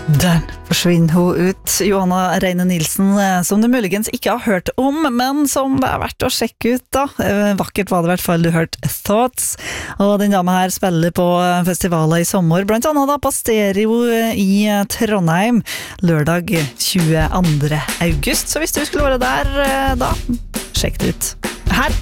Der forsvinner hun ut, Johanna Reine Nilsen, som du muligens ikke har hørt om, men som det er verdt å sjekke ut da. Vakkert var det i hvert fall, du hørte Thoughts, og den dame her spiller på festivaler i sommer, blant annet da på Stereo i Trondheim, lørdag 22. august, så hvis du skulle være der da, sjekk det ut.